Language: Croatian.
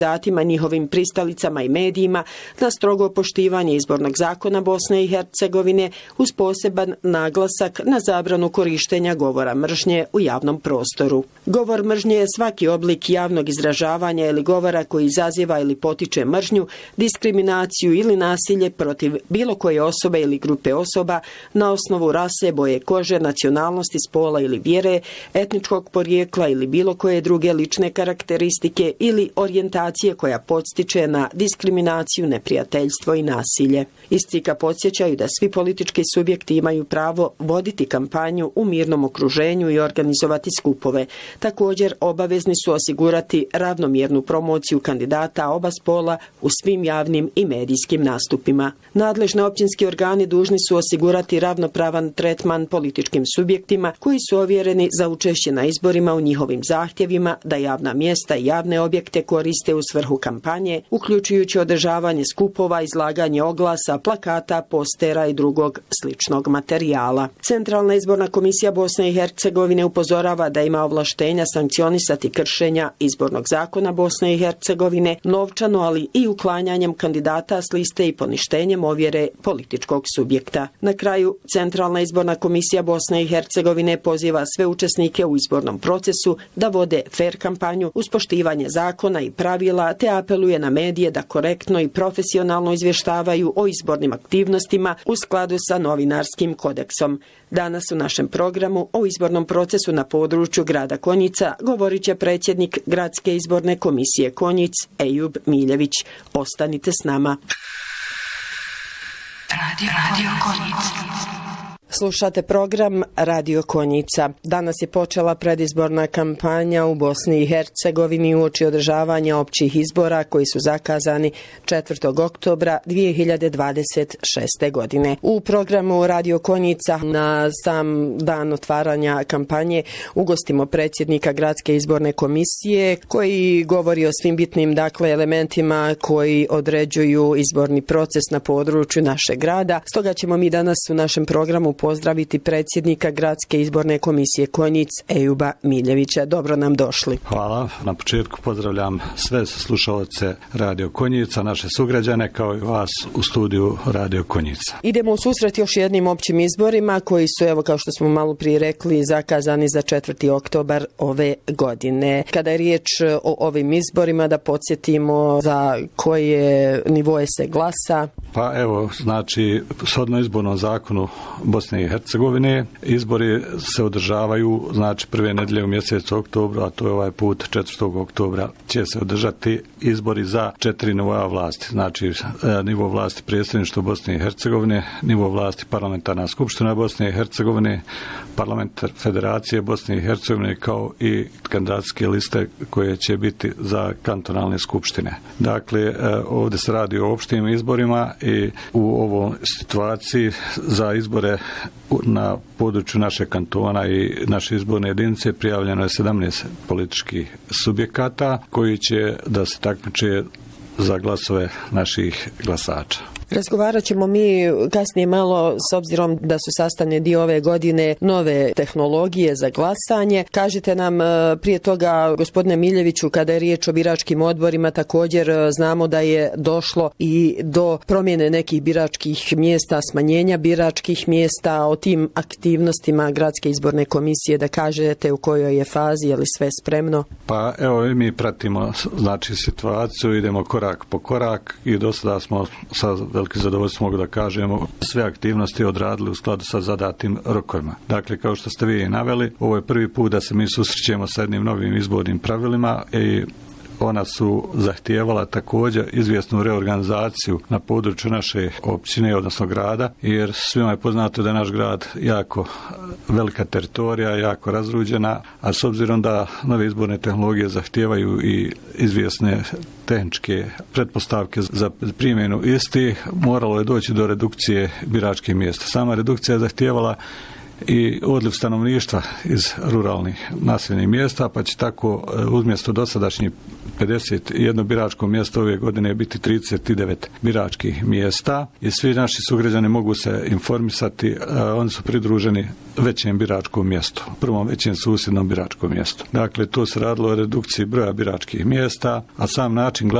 kandidatima, njihovim pristalicama i medijima na strogo poštivanje izbornog zakona Bosne i Hercegovine uz poseban naglasak na zabranu korištenja govora mržnje u javnom prostoru. Govor mržnje je svaki oblik javnog izražavanja ili govora koji izaziva ili potiče mržnju, diskriminaciju ili nasilje protiv bilo koje osobe ili grupe osoba na osnovu rase, boje kože, nacionalnosti, spola ili vjere, etničkog porijekla ili bilo koje druge lične karakteristike ili orijentacije koja podstiče na diskriminaciju, neprijateljstvo i nasilje. Iz CIK-a podsjećaju da svi politički subjekti imaju pravo voditi kampanju u mirnom okruženju i organizovati skupove. Također, obavezni su osigurati ravnomjernu promociju kandidata oba spola u svim javnim i medijskim nastupima. Nadležni općinski organi dužni su osigurati ravnopravan tretman političkim subjektima koji su ovjereni za učešće na izborima u njihovim zahtjevima da javna mjesta i javne objekte koriste u svrhu kampanje, uključujući održavanje skupova, izlaganje oglasa, plakata, postera i drugog sličnog materijala. Centralna izborna komisija Bosne i Hercegovine upozorava da ima ovlaštenja sankcionisati kršenja izbornog zakona Bosne i Hercegovine novčano, ali i uklanjanjem kandidata s liste i poništenjem ovjere političkog subjekta. Na kraju, Centralna izborna komisija Bosne i Hercegovine poziva sve učesnike u izbornom procesu da vode fer kampanju uz poštivanje zakona i pravila, te apeluje na medije da korektno i profesionalno izvještavaju o izbornim aktivnostima u skladu sa novinarskim kodeksom. Danas u našem programu o izbornom procesu na području grada Konjica govorit će predsjednik Gradske izborne komisije Konjic Ejub Miljević. Ostanite s nama. Radio Konjic. Slušate program Radio Konjica. Danas je počela predizborna kampanja u Bosni i Hercegovini uoči održavanja općih izbora koji su zakazani 4. oktobra 2026. godine. U programu Radio Konjica na sam dan otvaranja kampanje ugostimo predsjednika Gradske izborne komisije koji govori o svim bitnim elementima koji određuju izborni proces na području našeg grada. Stoga ćemo mi danas u našem programu pozdraviti predsjednika Gradske izborne komisije Konjic Ejuba Miljevića. Dobro nam došli. Hvala. Na početku pozdravljam sve slušalce Radio Konjica, naše sugrađane kao i vas u studiju Radio Konjica. Idemo u susret još jednim općim izborima koji su, evo kao što smo malo prije rekli, zakazani za 4. oktobar ove godine. Kada je riječ o ovim izborima, da podsjetimo za koje nivoje se glasa. Pa evo, znači, shodno izbornom zakonu Bosne i Hercegovine, izbori se održavaju, znači, prve nedjelje u mjesecu oktobru, a to je ovaj put 4. oktobra, će se održati izbori za 4 nivoa vlasti. Znači, nivo vlasti predstavništvo Bosne i Hercegovine, nivo vlasti parlamentarna skupština Bosne i Hercegovine, parlament Federacije Bosne i Hercegovine, kao i kandidatske liste koje će biti za kantonalne skupštine. Dakle, ovdje se radi o opštim izborima i u ovoj situaciji za izbore na području našeg kantona i naše izborne jedinice prijavljeno je 17 političkih subjekata koji će da se takmiče za glasove naših glasača. Razgovarat ćemo mi kasnije malo s obzirom da su sastavni dio ove godine nove tehnologije za glasanje. Kažite nam prije toga, gospodine Miljeviću, kada je riječ o biračkim odborima, također znamo da je došlo i do promjene nekih biračkih mjesta, smanjenja biračkih mjesta. O tim aktivnostima Gradske izborne komisije da kažete u kojoj je fazi, je li sve spremno? Pa evo, mi pratimo znači situaciju, idemo korak po korak i do sada smo sa veliki zadovoljstvo mogu da kažemo sve aktivnosti odradili u skladu sa zadatim rokovima. Dakle, kao što ste vi naveli, ovo je prvi put da se mi susrećemo sa jednim novim izbornim pravilima i ona su zahtijevala također izvjesnu reorganizaciju na području naše općine, odnosno grada, jer svima je poznato da je naš grad jako velika teritorija, jako razruđena, a s obzirom da nove izborne tehnologije zahtijevaju i izvjesne tehničke pretpostavke za primjenu istih, moralo je doći do redukcije biračkih mjesta. Sama redukcija je zahtijevala i odliv stanovništva iz ruralnih naseljenih mjesta, pa će tako umjesto dosadašnjih 51 biračko mjesto ove godine biti 39 biračkih mjesta i svi naši sugrađani mogu se informisati, oni su pridruženi većem biračkom mjestu, prvom većem susjednom biračkom mjestu. Dakle, to se radilo o redukciji broja biračkih mjesta, a sam način